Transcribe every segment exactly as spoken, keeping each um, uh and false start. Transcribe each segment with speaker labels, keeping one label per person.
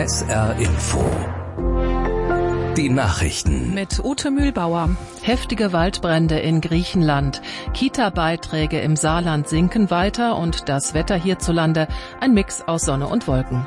Speaker 1: S R Info. Die Nachrichten.
Speaker 2: Mit Ute Mühlbauer. Heftige Waldbrände in Griechenland. Kita-Beiträge im Saarland sinken weiter und das Wetter hierzulande ein Mix aus Sonne und Wolken.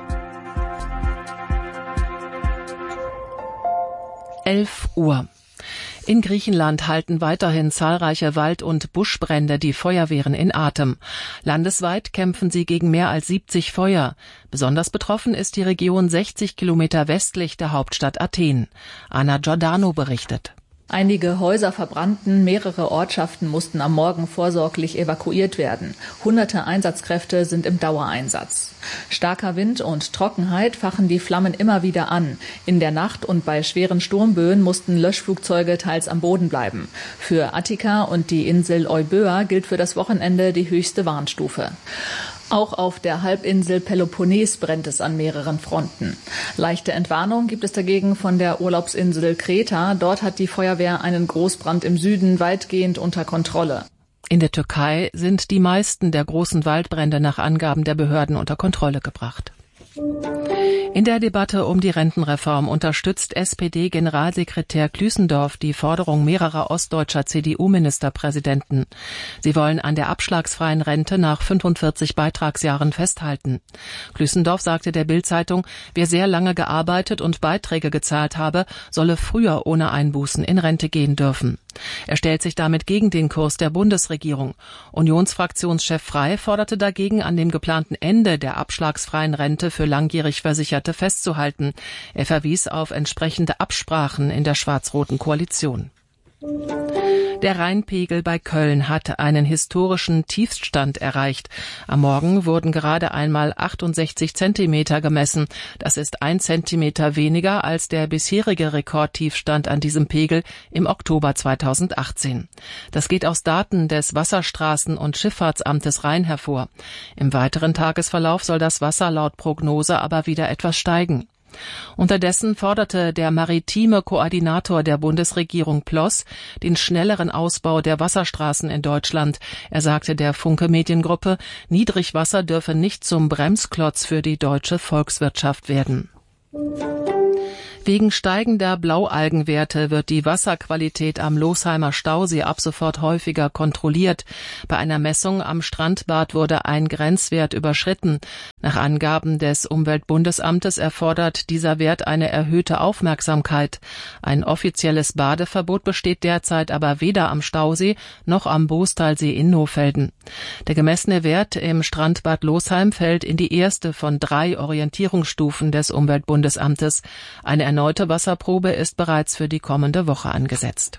Speaker 2: elf Uhr. In Griechenland halten weiterhin zahlreiche Wald- und Buschbrände die Feuerwehren in Atem. Landesweit kämpfen sie gegen mehr als siebzig Feuer. Besonders betroffen ist die Region sechzig Kilometer westlich der Hauptstadt Athen. Anna Giordano berichtet.
Speaker 3: Einige Häuser verbrannten, mehrere Ortschaften mussten am Morgen vorsorglich evakuiert werden. Hunderte Einsatzkräfte sind im Dauereinsatz. Starker Wind und Trockenheit fachen die Flammen immer wieder an. In der Nacht und bei schweren Sturmböen mussten Löschflugzeuge teils am Boden bleiben. Für Attika und die Insel Euböa gilt für das Wochenende die höchste Warnstufe. Auch auf der Halbinsel Peloponnes brennt es an mehreren Fronten. Leichte Entwarnung gibt es dagegen von der Urlaubsinsel Kreta. Dort hat die Feuerwehr einen Großbrand im Süden weitgehend unter Kontrolle.
Speaker 2: In der Türkei sind die meisten der großen Waldbrände nach Angaben der Behörden unter Kontrolle gebracht. In der Debatte um die Rentenreform unterstützt S P D-Generalsekretär Klüssendorf die Forderung mehrerer ostdeutscher C D U-Ministerpräsidenten. Sie wollen an der abschlagsfreien Rente nach fünfundvierzig Beitragsjahren festhalten. Klüssendorf sagte der Bild-Zeitung, wer sehr lange gearbeitet und Beiträge gezahlt habe, solle früher ohne Einbußen in Rente gehen dürfen. Er stellt sich damit gegen den Kurs der Bundesregierung. Unionsfraktionschef Frey forderte dagegen, an dem geplanten Ende der abschlagsfreien Rente für langjährig Versicherte festzuhalten. Er verwies auf entsprechende Absprachen in der schwarz-roten Koalition. Der Rheinpegel bei Köln hat einen historischen Tiefstand erreicht. Am Morgen wurden gerade einmal achtundsechzig Zentimeter gemessen. Das ist ein Zentimeter weniger als der bisherige Rekordtiefstand an diesem Pegel im Oktober zweitausendachtzehn. Das geht aus Daten des Wasserstraßen- und Schifffahrtsamtes Rhein hervor. Im weiteren Tagesverlauf soll das Wasser laut Prognose aber wieder etwas steigen. Unterdessen forderte der maritime Koordinator der Bundesregierung Ploss den schnelleren Ausbau der Wasserstraßen in Deutschland. Er sagte der Funke Mediengruppe, Niedrigwasser dürfe nicht zum Bremsklotz für die deutsche Volkswirtschaft werden. Wegen steigender Blaualgenwerte wird die Wasserqualität am Losheimer Stausee ab sofort häufiger kontrolliert. Bei einer Messung am Strandbad wurde ein Grenzwert überschritten. Nach Angaben des Umweltbundesamtes erfordert dieser Wert eine erhöhte Aufmerksamkeit. Ein offizielles Badeverbot besteht derzeit aber weder am Stausee noch am Boostalsee in Nohfelden. Der gemessene Wert im Strandbad Losheim fällt in die erste von drei Orientierungsstufen des Umweltbundesamtes. Eine erneute Wasserprobe ist bereits für die kommende Woche angesetzt.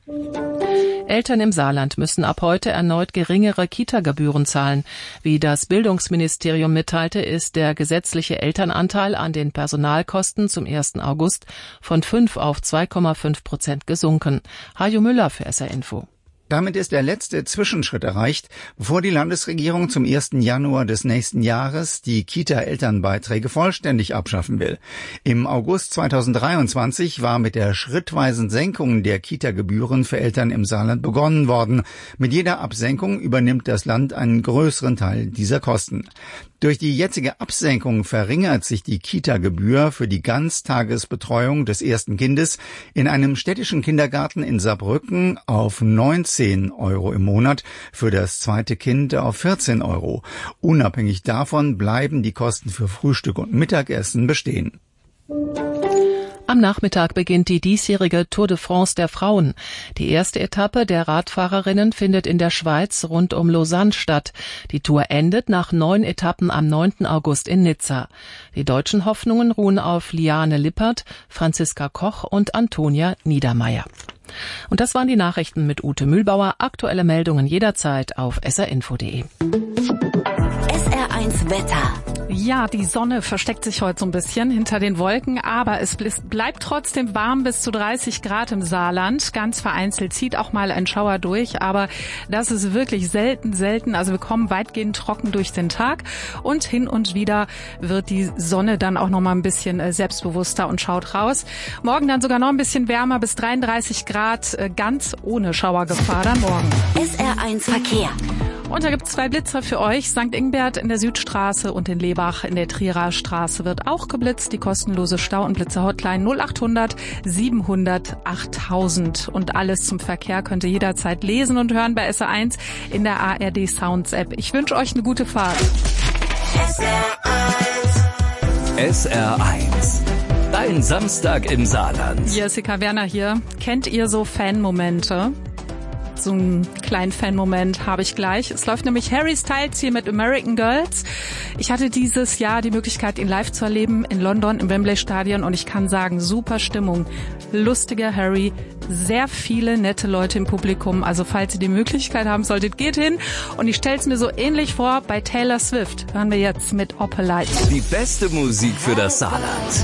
Speaker 2: Eltern im Saarland müssen ab heute erneut geringere Kita-Gebühren zahlen. Wie das Bildungsministerium mitteilte, ist der gesetzliche Elternanteil an den Personalkosten zum ersten August von fünf auf zwei Komma fünf Prozent gesunken. Hajo Müller für S R Info.
Speaker 4: Damit ist der letzte Zwischenschritt erreicht, bevor die Landesregierung zum ersten Januar des nächsten Jahres die Kita-Elternbeiträge vollständig abschaffen will. Im August zweitausenddreiundzwanzig war mit der schrittweisen Senkung der Kita-Gebühren für Eltern im Saarland begonnen worden. Mit jeder Absenkung übernimmt das Land einen größeren Teil dieser Kosten. Durch die jetzige Absenkung verringert sich die Kita-Gebühr für die Ganztagesbetreuung des ersten Kindes in einem städtischen Kindergarten in Saarbrücken auf neunzehn Euro im Monat, für das zweite Kind auf vierzehn Euro. Unabhängig davon bleiben die Kosten für Frühstück und Mittagessen bestehen.
Speaker 2: Am Nachmittag beginnt die diesjährige Tour de France der Frauen. Die erste Etappe der Radfahrerinnen findet in der Schweiz rund um Lausanne statt. Die Tour endet nach neun Etappen am neunten August in Nizza. Die deutschen Hoffnungen ruhen auf Liane Lippert, Franziska Koch und Antonia Niedermeyer. Und das waren die Nachrichten mit Ute Mühlbauer. Aktuelle Meldungen jederzeit auf s r info punkt d e.
Speaker 5: S R eins Wetter.
Speaker 6: Ja, die Sonne versteckt sich heute so ein bisschen hinter den Wolken, aber es bleibt trotzdem warm bis zu dreißig Grad im Saarland. Ganz vereinzelt zieht auch mal ein Schauer durch, aber das ist wirklich selten, selten. Also wir kommen weitgehend trocken durch den Tag und hin und wieder wird die Sonne dann auch noch mal ein bisschen selbstbewusster und schaut raus. Morgen dann sogar noch ein bisschen wärmer, bis dreiunddreißig Grad, ganz ohne Schauergefahr dann morgen.
Speaker 5: S R eins Verkehr.
Speaker 6: Und da gibt's zwei Blitzer für euch. Sankt Ingbert in der Südstraße und in Lebach in der Trierer Straße wird auch geblitzt. Die kostenlose Stau- und Blitzer-Hotline null acht hundert siebenhundert achttausend. Und alles zum Verkehr könnt ihr jederzeit lesen und hören bei S R eins in der A R D Sounds App. Ich wünsche euch eine gute Fahrt.
Speaker 1: S R eins. S R eins. Dein Samstag im Saarland.
Speaker 6: Jessica Werner hier. Kennt ihr so Fanmomente? So einen kleinen Fan-Moment habe ich gleich. Es läuft nämlich Harry Styles hier mit American Girls. Ich hatte dieses Jahr die Möglichkeit, ihn live zu erleben in London im Wembley Stadion und ich kann sagen, super Stimmung. Lustiger Harry, sehr viele nette Leute im Publikum. Also falls ihr die Möglichkeit haben solltet, geht hin. Und ich stelle es mir so ähnlich vor bei Taylor Swift. Hören wir jetzt mit Opalite.
Speaker 1: Die beste Musik für das Saarland.